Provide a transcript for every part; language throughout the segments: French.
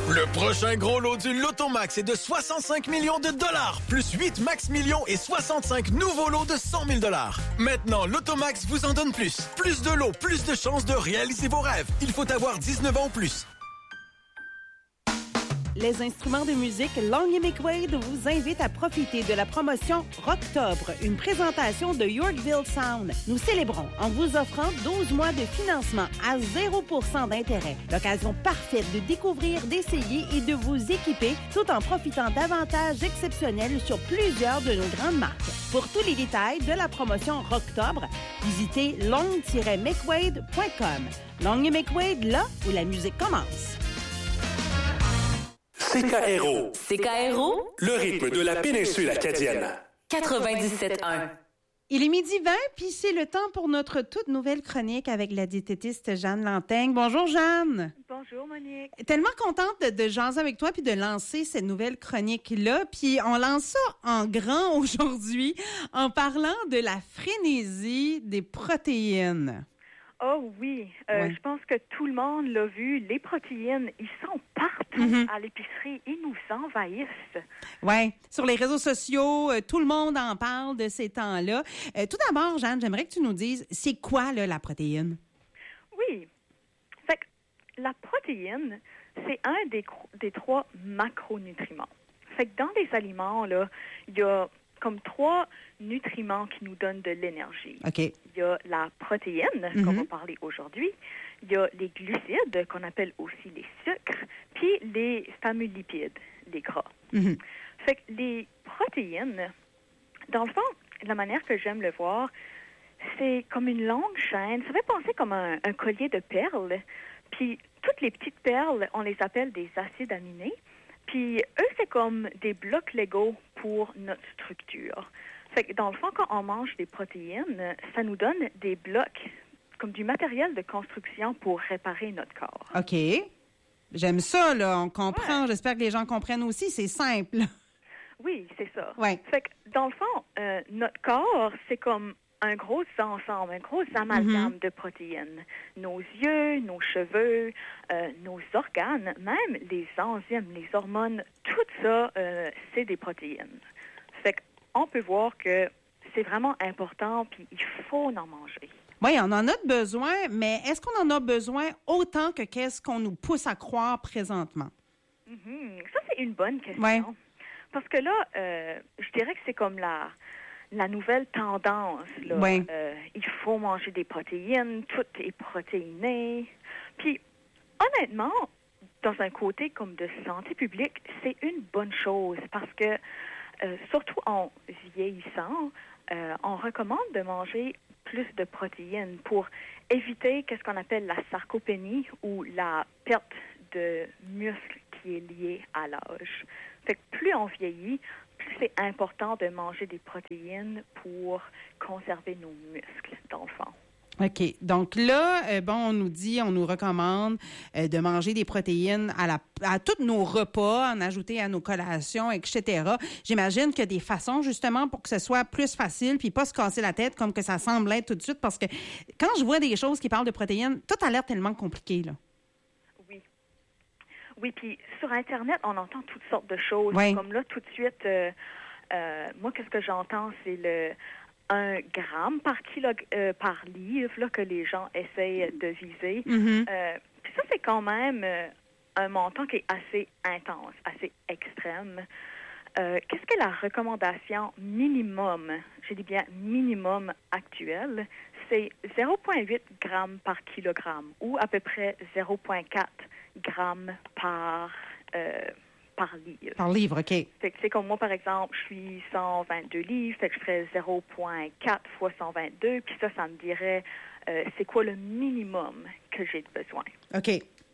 Le prochain gros lot du Lotomax est de 65 millions de dollars, plus 8 max millions et 65 nouveaux lots de 100 000 dollars. Maintenant, Lotomax vous en donne plus. Plus de lots, plus de chances de réaliser vos rêves. Il faut avoir 19 ans ou plus. Les instruments de musique Long & McQuaid vous invitent à profiter de la promotion Rocktobre, une présentation de Yorkville Sound. Nous célébrons en vous offrant 12 mois de financement à 0% d'intérêt. L'occasion parfaite de découvrir, d'essayer et de vous équiper tout en profitant d'avantages exceptionnels sur plusieurs de nos grandes marques. Pour tous les détails de la promotion Rocktobre, visitez long-mcquaid.com. Long & McQuaid, là où la musique commence. CKRO. CKRO. Le rythme de la péninsule acadienne. 97.1. Il est 12h20, puis c'est le temps pour notre toute nouvelle chronique avec la diététiste Jeanne Lanteigne. Bonjour Jeanne. Bonjour Monique. Tellement contente de jaser avec toi puis de lancer cette nouvelle chronique-là. Puis on lance ça en grand aujourd'hui en parlant de la frénésie des protéines. Oh oui, Ouais. je pense que tout le monde l'a vu. Les protéines, ils sont partout à l'épicerie. Ils nous envahissent. Oui, sur les réseaux sociaux, tout le monde en parle de ces temps-là. Tout d'abord, Jeanne, j'aimerais que tu nous dises, c'est quoi là, la protéine? Oui. Fait que la protéine, c'est un des 3 macronutriments. Fait que dans les aliments, là, il y a comme 3 nutriments qui nous donnent de l'énergie. OK. Il y a la protéine, qu'on va parler aujourd'hui. Il y a les glucides, qu'on appelle aussi les sucres, puis les fameux lipides, les gras. Fait que les protéines, dans le fond, la manière que j'aime le voir, c'est comme une longue chaîne. Ça fait penser comme un collier de perles. Puis toutes les petites perles, on les appelle des acides aminés. Puis eux, c'est comme des blocs Lego pour notre structure. Fait que dans le fond, quand on mange des protéines, ça nous donne des blocs, comme du matériel de construction pour réparer notre corps. OK. J'aime ça, là. On comprend. Ouais. J'espère que les gens comprennent aussi. C'est simple. Oui, c'est ça. Ouais. Fait que dans le fond, notre corps, c'est comme un gros ensemble, un gros amalgame de protéines. Nos yeux, nos cheveux, nos organes, même les enzymes, les hormones, tout ça, c'est des protéines. Fait qu'on peut voir que c'est vraiment important, puis il faut en manger. Oui, on en a besoin, mais est-ce qu'on en a besoin autant que qu'est-ce qu'on nous pousse à croire présentement? Ça, c'est une bonne question. Ouais. Parce que là, je dirais que c'est comme la nouvelle tendance. Là. Ouais. Il faut manger des protéines, tout est protéiné. Puis, honnêtement, dans un côté comme de santé publique, c'est une bonne chose parce que, surtout en vieillissant, on recommande de manger plus de protéines pour éviter qu'est-ce qu'on appelle la sarcopénie ou la perte de muscle qui est liée à l'âge. Fait que plus on vieillit, plus c'est important de manger des protéines pour conserver nos muscles, dans le fond. OK. Donc là, on nous recommande de manger des protéines à tous nos repas, en ajouter à nos collations, etc. J'imagine qu'il y a des façons, justement, pour que ce soit plus facile puis pas se casser la tête comme que ça semble être tout de suite. Parce que quand je vois des choses qui parlent de protéines, tout a l'air tellement compliqué, là. Oui, puis sur Internet, on entend toutes sortes de choses. Oui. Comme là, tout de suite, moi, qu'est-ce que j'entends, c'est le 1 gramme par livre là, que les gens essayent de viser. Puis ça, c'est quand même un montant qui est assez intense, assez extrême. Qu'est-ce que la recommandation minimum, je dis bien minimum actuelle, c'est 0,8 grammes par kilogramme ou à peu près 0,4 grammes par livre. Par livre, OK. Fait que c'est comme moi, par exemple, je suis 122 livres, fait que je ferais 0,4 fois 122, puis ça me dirait c'est quoi le minimum que j'ai besoin. OK.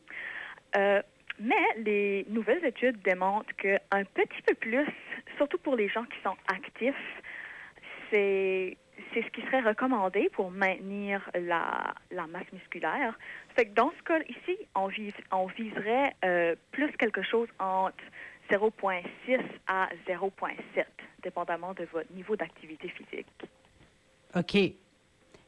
Mais les nouvelles études démontrent qu'un petit peu plus, surtout pour les gens qui sont actifs, c'est ce qui serait recommandé pour maintenir la masse musculaire. Fait que dans ce cas ici, on viserait plus quelque chose entre 0,6 à 0,7, dépendamment de votre niveau d'activité physique. OK.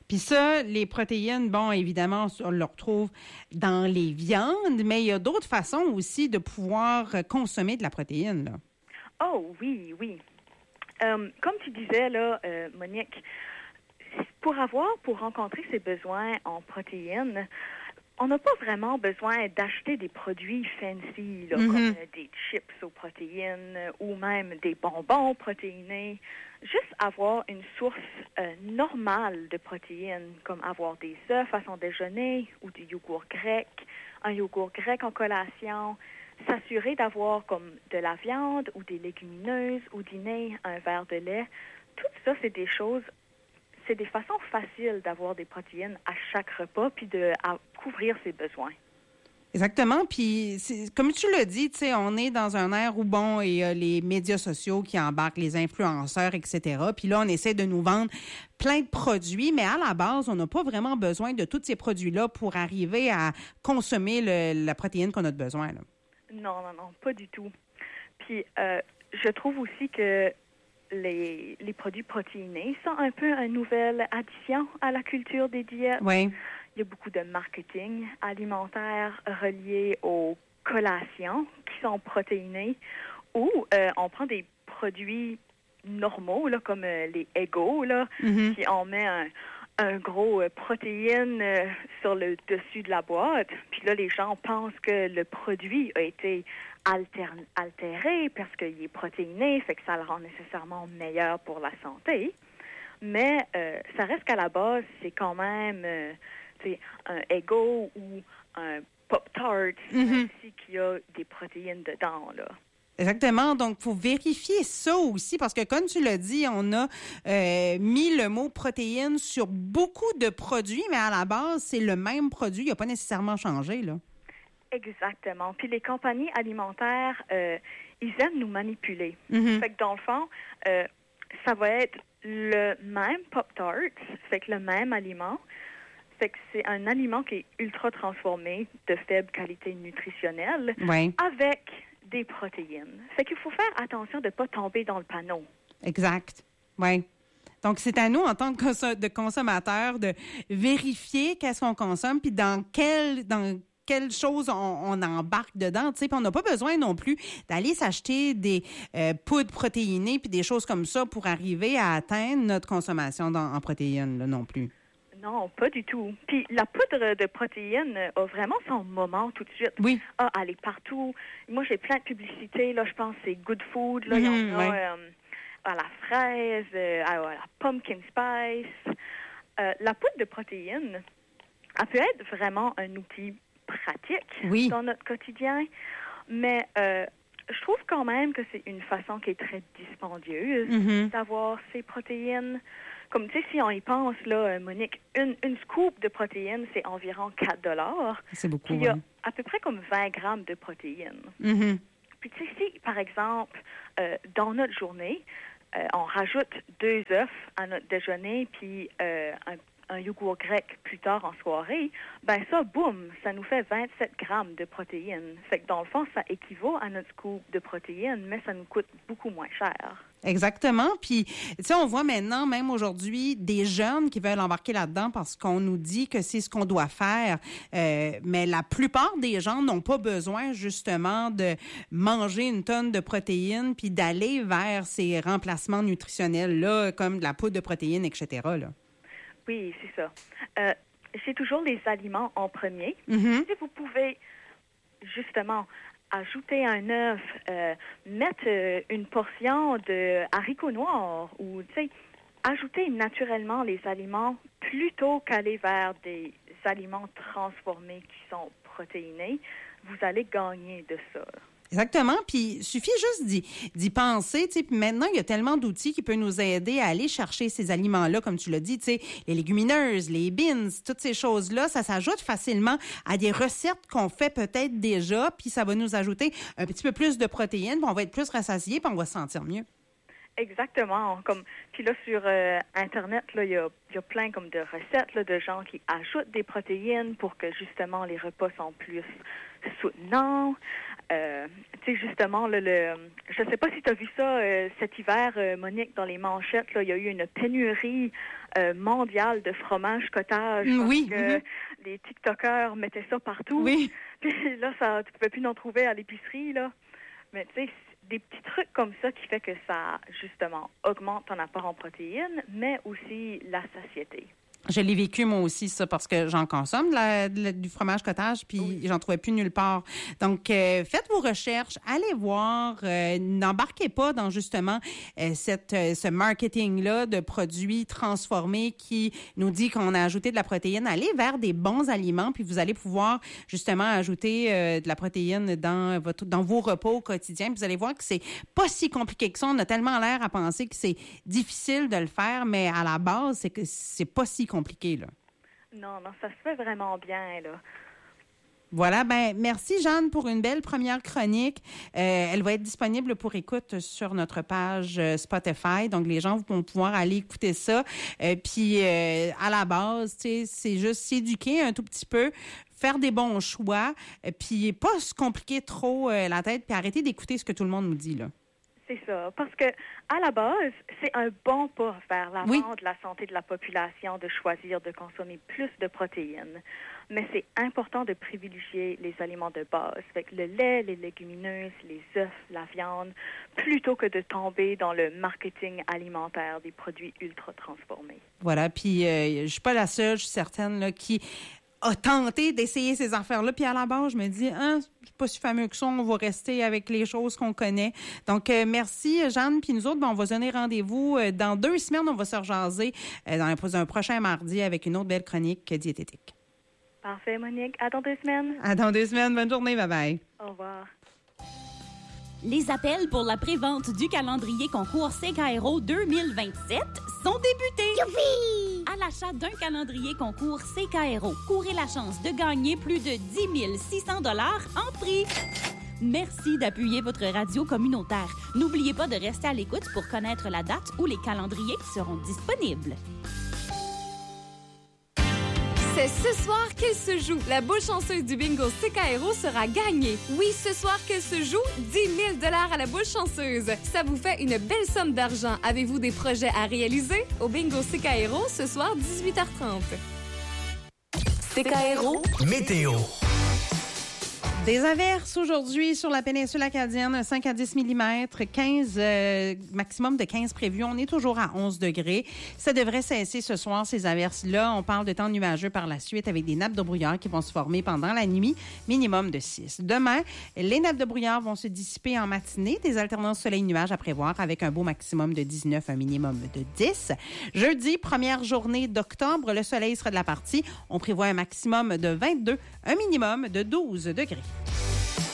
Puis ça, les protéines, bon, évidemment, on le retrouve dans les viandes, mais il y a d'autres façons aussi de pouvoir consommer de la protéine, là. Oh, oui. Comme tu disais, là, Monique, pour rencontrer ses besoins en protéines, on n'a pas vraiment besoin d'acheter des produits fancy, là, comme des chips aux protéines ou même des bonbons protéinés. Juste avoir une source normale de protéines, comme avoir des œufs à son déjeuner ou du yogourt grec, un yogourt grec en collation, s'assurer d'avoir comme de la viande ou des légumineuses ou dîner un verre de lait. Tout ça, c'est des façons faciles d'avoir des protéines à chaque repas puis à couvrir ses besoins. Exactement. Puis, comme tu l'as dit, tu sais, on est dans un ère où, bon, il y a les médias sociaux qui embarquent, les influenceurs, etc. Puis là, on essaie de nous vendre plein de produits, mais à la base, on n'a pas vraiment besoin de tous ces produits-là pour arriver à consommer la protéine qu'on a besoin, là. Non, pas du tout. Puis, je trouve aussi que les produits protéinés sont un peu une nouvelle addition à la culture des diètes. Oui. Il y a beaucoup de marketing alimentaire relié aux collations qui sont protéinées ou on prend des produits normaux, là, comme les Eggo, là, puis on met un gros protéine sur le dessus de la boîte. Puis là, les gens pensent que le produit a été altéré parce qu'il est protéiné, fait que ça le rend nécessairement meilleur pour la santé. Mais ça reste qu'à la base, c'est quand même un Eggo ou un Pop-Tart aussi qui a des protéines dedans, là. Exactement. Donc, il faut vérifier ça aussi parce que, comme tu l'as dit, on a mis le mot protéines sur beaucoup de produits, mais à la base, c'est le même produit. Il n'a pas nécessairement changé, là. Exactement. Puis les compagnies alimentaires, ils aiment nous manipuler. Fait que dans le fond, ça va être le même Pop-Tart, fait que le même aliment. Fait que c'est un aliment qui est ultra transformé, de faible qualité nutritionnelle, avec des protéines. Fait qu'il faut faire attention de ne pas tomber dans le panneau. Exact. Oui. Donc, c'est à nous, en tant que consommateurs, de vérifier qu'est-ce qu'on consomme, puis dans quelle chose on embarque dedans, tu sais, puis on n'a pas besoin non plus d'aller s'acheter des poudres protéinées puis des choses comme ça pour arriver à atteindre notre consommation en protéines, là, non plus. Non, pas du tout. Puis la poudre de protéines a vraiment son moment tout de suite. Oui. Ah, elle est partout. Moi, j'ai plein de publicités, là, je pense que c'est Good Food, là, il y en a à la fraise, à la pumpkin spice. La poudre de protéines, elle peut être vraiment un outil pratique dans notre quotidien, mais je trouve quand même que c'est une façon qui est très dispendieuse d'avoir ces protéines. Comme tu sais, si on y pense, là, Monique, une scoop de protéines, c'est environ 4$. C'est beaucoup. Puis il y a à peu près comme 20 grammes de protéines. Puis tu sais, si, par exemple, dans notre journée, on rajoute 2 œufs à notre déjeuner, puis un yogourt grec plus tard en soirée, ben ça, boum, ça nous fait 27 grammes de protéines. Fait que dans le fond, ça équivaut à notre scoop de protéines, mais ça nous coûte beaucoup moins cher. Exactement. Puis, tu sais, on voit maintenant, même aujourd'hui, des jeunes qui veulent embarquer là-dedans parce qu'on nous dit que c'est ce qu'on doit faire. Mais la plupart des gens n'ont pas besoin, justement, de manger une tonne de protéines puis d'aller vers ces remplacements nutritionnels-là, comme de la poudre de protéines, etc., là. Oui, c'est ça. C'est toujours les aliments en premier. Si vous pouvez, justement, ajouter un œuf, mettre une portion de haricots noirs ou, tu sais, ajouter naturellement les aliments plutôt qu'aller vers des aliments transformés qui sont protéinés, vous allez gagner de ça. Exactement. Puis, il suffit juste d'y penser. Tu sais, puis maintenant, il y a tellement d'outils qui peuvent nous aider à aller chercher ces aliments-là, comme tu l'as dit, tu sais, les légumineuses, les beans, toutes ces choses-là, ça s'ajoute facilement à des recettes qu'on fait peut-être déjà, puis ça va nous ajouter un petit peu plus de protéines, puis on va être plus rassasiés, puis on va se sentir mieux. Exactement. Puis là, sur Internet, là, il y a plein comme de recettes là, de gens qui ajoutent des protéines pour que, justement, les repas sont plus soutenants. tu sais, justement, je sais pas si tu as vu ça cet hiver, Monique, dans les manchettes, là, il y a eu une pénurie mondiale de fromage cottage. Oui. Parce que les TikTokers mettaient ça partout. Oui. Puis là, tu pouvais plus en trouver à l'épicerie, là. Mais tu sais, des petits trucs comme ça qui fait que ça, justement, augmente ton apport en protéines, mais aussi la satiété. Je l'ai vécu, moi aussi, ça, parce que j'en consomme du fromage cottage, puis j'en trouvais plus nulle part. Donc, faites vos recherches, allez voir, n'embarquez pas dans, justement, ce marketing-là de produits transformés qui nous dit qu'on a ajouté de la protéine. Allez vers des bons aliments, puis vous allez pouvoir, justement, ajouter de la protéine dans vos repas au quotidien. Puis vous allez voir que c'est pas si compliqué que ça. On a tellement l'air à penser que c'est difficile de le faire, mais à la base, c'est que c'est pas si compliqué, là. Non, ça se fait vraiment bien, là. Voilà, merci Jeanne pour une belle première chronique. Elle va être disponible pour écoute sur notre page Spotify, donc les gens vont pouvoir aller écouter ça. Puis à la base, tu sais, c'est juste s'éduquer un tout petit peu, faire des bons choix, puis pas se compliquer trop la tête, puis arrêter d'écouter ce que tout le monde nous dit, là. C'est ça, parce que à la base, c'est un bon pas vers l'avant de la santé de la population de choisir de consommer plus de protéines. Mais c'est important de privilégier les aliments de base, avec le lait, les légumineuses, les œufs, la viande, plutôt que de tomber dans le marketing alimentaire des produits ultra transformés. Voilà, puis je suis pas la seule, je suis certaine, là, qui a tenté d'essayer ces affaires-là. Puis à la base, je me dis, c'est pas si fameux que ça, on va rester avec les choses qu'on connaît. Donc, merci, Jeanne. Puis nous autres, on va se donner rendez-vous dans 2 semaines. On va se rejaser dans un prochain mardi avec une autre belle chronique diététique. Parfait, Monique. À dans 2 semaines. À dans 2 semaines. Bonne journée. Bye-bye. Au revoir. Les appels pour la prévente du calendrier concours Secaero 2027 sont débutés. Youpi! À l'achat d'un calendrier concours Secaero, courez la chance de gagner plus de 10 600 $ en prix. Merci d'appuyer votre radio communautaire. N'oubliez pas de rester à l'écoute pour connaître la date où les calendriers seront disponibles. C'est ce soir qu'elle se joue. La boule chanceuse du bingo Secaero sera gagnée. Oui, ce soir qu'elle se joue, 10 000 $ à la boule chanceuse. Ça vous fait une belle somme d'argent. Avez-vous des projets à réaliser? Au bingo Secaero, ce soir, 18h30. Secaero. Météo. Des averses aujourd'hui sur la péninsule acadienne, 5 à 10 mm, 15, maximum de 15 prévus. On est toujours à 11 degrés. Ça devrait cesser ce soir, ces averses-là. On parle de temps nuageux par la suite avec des nappes de brouillard qui vont se former pendant la nuit, minimum de 6. Demain, les nappes de brouillard vont se dissiper en matinée. Des alternances soleil-nuage à prévoir avec un beau maximum de 19, un minimum de 10. Jeudi, première journée d'octobre, le soleil sera de la partie. On prévoit un maximum de 22, un minimum de 12 degrés.